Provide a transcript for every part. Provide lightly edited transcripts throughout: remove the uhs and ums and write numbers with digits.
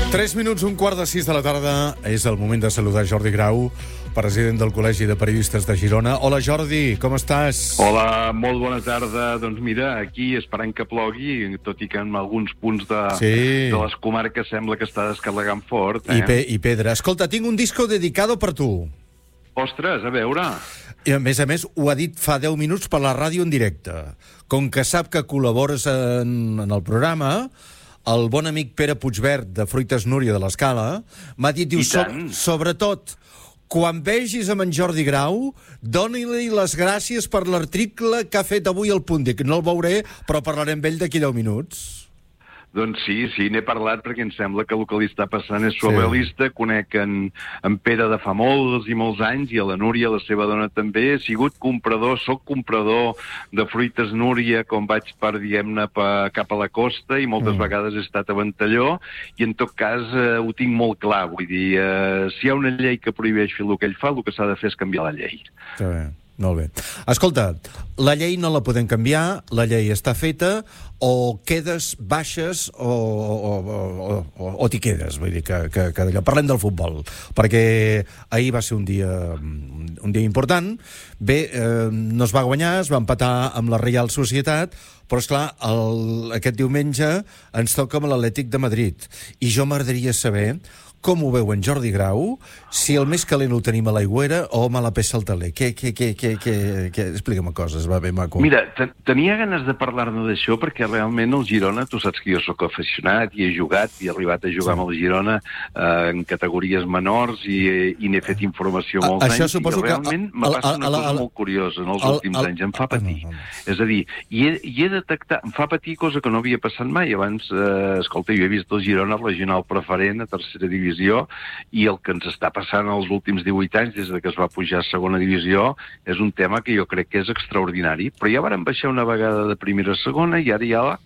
3 minuts, 5:15 de la tarda. És el moment de saludar Jordi Grau, president del Col·legi de Periodistes de Girona. Hola, Jordi, com estàs? Hola, molt bona tarda. Doncs mira, aquí esperant que plogui, tot i que en alguns punts de les comarques sembla que està descarregant fort. I pedra. Escolta, tinc un disco dedicado per tu. Ostres, a veure. I a més, ho ha dit fa 10 minuts per la ràdio en directe. Com que sap que col·labores en el programa, el bon amic Pere Puigverd, de Fruites Núria de l'Escala, m'ha dit, diu, sobretot, quan vegis amb en Jordi Grau, doni-li les gràcies per l'article que ha fet avui al Punt. Dic, no el veuré, però parlarem amb ell d'aquí 10 minuts. Doncs sí, n'he parlat perquè em sembla que el que li està passant és surrealista. Conec en Pere de fa molts i molts anys, i a la Núria, la seva dona també. He sigut comprador, soc comprador de Fruites Núria, com vaig diguem-ne, cap a la costa, i moltes vegades he estat a Ventalló, i en tot cas ho tinc molt clar. Vull dir, si hi ha una llei que prohibeix fer el que ell fa, el que s'ha de fer és canviar la llei. Està bé. Molt bé. Escolta, la llei no la podem canviar, la llei està feta, o quedes baixes o t'hi quedes, vull dir que d'allò. Parlem del futbol, perquè ahir va ser un dia important. Bé, no es va guanyar, es va empatar amb la Reial Societat, però, esclar, aquest diumenge ens toca amb l'Atlètic de Madrid, i jo m'agradaria saber com ho veu en Jordi Grau, si el més calent ho tenim a l'aigüera o a la peça al taler. Explica'm coses, va bé, maco. Mira, tenia ganes de parlar-ne d'això perquè realment el Girona, tu saps que jo sóc aficionat i he jugat, i he arribat a jugar amb el Girona en categories menors i n'he fet informació molts anys, i realment m'ha passat una cosa molt curiosa en els últims anys, em fa patir. És a dir, i he detectat, em fa patir cosa que no havia passat mai. Abans, escolta, jo he vist el Girona regional preferent a tercera divisió, i el que ens està passant els últims 18 anys, des que es va pujar a segona divisió, és un tema que jo crec que és extraordinari. Però ja vàrem baixar una vegada de primera a segona, i ara hi ha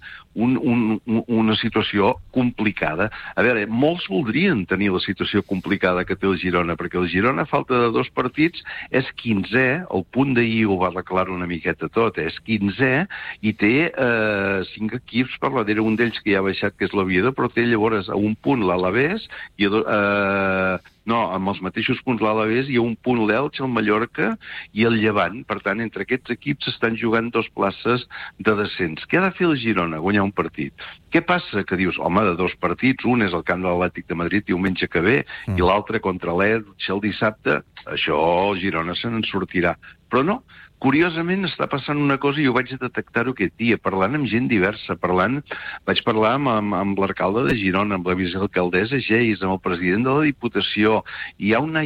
una situació complicada. A veure, molts voldrien tenir la situació complicada que té el Girona, perquè el Girona, a falta de 2 partits, és 15è, el Punt d'ahir ho va declarar una miqueta tot, és 15è, i té 5 equips per darrere, un d'ells que ja ha baixat, que és l'Oviedo, però té llavors a un punt l'Alavés, i amb els mateixos punts l'Alavés, hi ha un punt l'Elx, el Mallorca i el Llevant. Per tant, entre aquests equips estan jugant 2 places de descens. Què ha de fer el Girona? Guanyar un partit. Què passa? Que dius, home, de 2 partits, un és el camp de l'Atlètic de Madrid diumenge que ve, i l'altre contra l'Elx el dissabte, això el Girona se n'en sortirà. Però no. Curiosament està passant una cosa, i jo vaig detectar-ho aquest dia, parlant amb gent diversa, vaig parlar amb l'alcalde de Girona, amb la vicealcaldessa Geis, amb el president de la Diputació, i hi ha una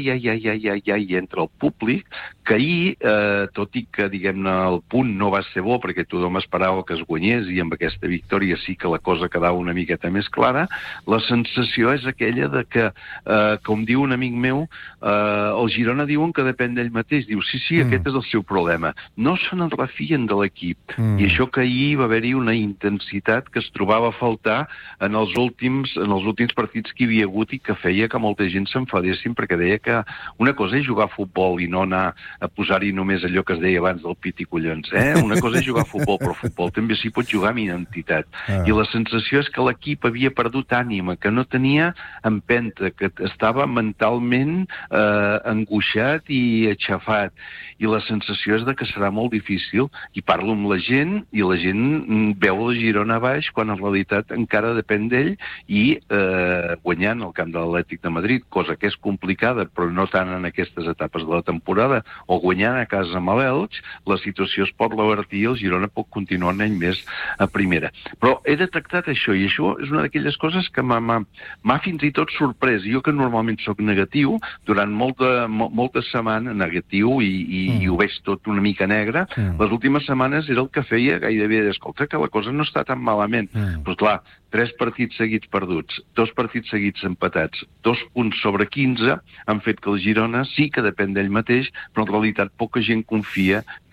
entre el públic, que ahir, tot i que, diguem-ne, el punt no va ser bo, perquè tothom esperava que es guanyés, i amb aquesta victòria sí que la cosa quedava una miqueta més clara, la sensació és aquella de que, com diu un amic meu, el Girona diuen que depèn d'ell mateix. Diu, sí, aquest és el seu problema. No se n'en refien de l'equip. I això que ahir va haver-hi una intensitat que es trobava a faltar en els últims partits que hi havia hagut, i que feia que molta gent s'enfadessin, perquè deia que una cosa és jugar a futbol i no anar a posar-hi només allò que es deia abans del pit i collons. Una cosa és jugar a futbol, però a futbol també s'hi pot jugar amb identitat. I la sensació és que l'equip havia perdut ànima, que no tenia empenta, que estava mentalment angoixat i aixafat. I la sensació és que serà molt difícil, i parlo amb la gent, i la gent veu la Girona a baix, quan en realitat encara depèn d'ell, i guanyant el camp de l'Atlètic de Madrid, cosa que és complicada, però no tant en aquestes etapes de la temporada, o guanyant a casa amb l'Elx, la situació es pot revertir i el Girona pot continuar un any més a primera. Però he detectat això, i això és una d'aquelles coses que m'ha fins i tot sorprès. Jo, que normalment sóc negatiu, durant molta setmana negatiu, i ho veig tot una mica negra, les últimes setmanes era el que feia gairebé, escolta, que la cosa no està tan malament. Però clar, 3 partits seguits perduts, 2 partits seguits empatats, 2 punts sobre 15 han fet que el Girona sí que depèn d'ell mateix, però en realitat poca gent confia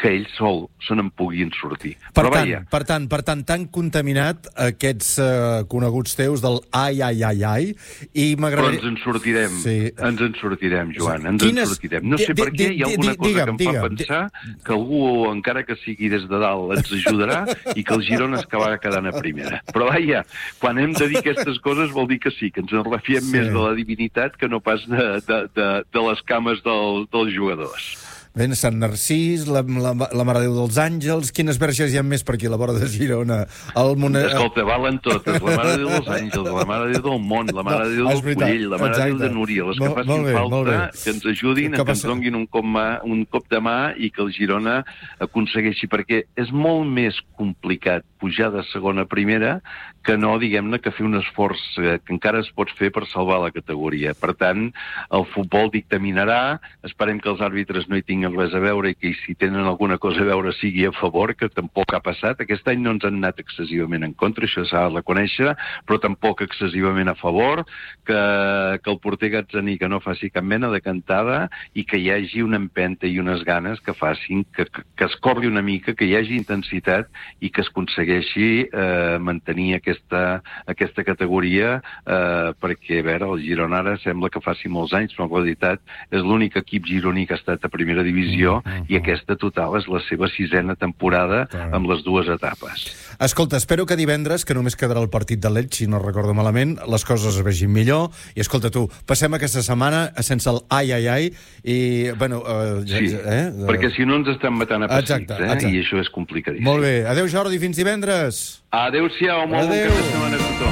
que ell sol se n'en puguin sortir. Per tant, tan contaminat aquests coneguts teus del ai, i m'agradaria... Però ens en sortirem, ens en sortirem, Joan, ens en sortirem. No sé per què hi ha alguna cosa que em fa pensar que algú, encara que sigui des de dalt, ens ajudarà i que el Girona es acabarà quedant a primera. Però vaja, quan hem de dir aquestes coses vol dir que sí, que ens en refiem més de la divinitat que no pas de les cames dels jugadors. Ben, Sant Narcís, la Mare de Déu dels Àngels, quines verges hi ha més per aquí, a la vora de Girona? Escolta, valen totes, la Mare de Déu dels Àngels, la Mare de Déu del Món, la Mare de Déu del Collell, la Mare de Déu de Núria, les que facin falta, que ens ajudin, que ens donguin un cop de mà i que el Girona aconsegueixi, perquè és molt més complicat pujar de segona a primera que no, diguem-ne, que fer un esforç que encara es pot fer per salvar la categoria. Per tant, el futbol dictaminarà, esperem que els àrbitres no hi tinguin res a veure i que si tenen alguna cosa a veure sigui a favor, que tampoc ha passat. Aquest any no ens han anat excessivament en contra, això s'ha de reconèixer, però tampoc excessivament a favor, que el porter Gazzaniga no faci cap mena de cantada i que hi hagi una empenta i unes ganes que facin que es corri una mica, que hi hagi intensitat i que es aconsegueixi mantenir aquesta categoria, perquè, a veure, el Girona ara sembla que faci molts anys, però en realitat és l'únic equip gironí que ha estat a primera divisió i aquesta total és la seva 6ª temporada amb les 2 etapes. Escolta, espero que divendres, que només quedarà el partit de l'Elx, si no recordo malament, les coses es vegin millor. I escolta tu, passem aquesta setmana sense el ai, i, bueno... perquè si no ens estan matant a pessics, i això és complicadíssim. Molt bé. Adéu, Jordi, fins divendres. Adéu-siau, molt bon cap de setmana a tothom.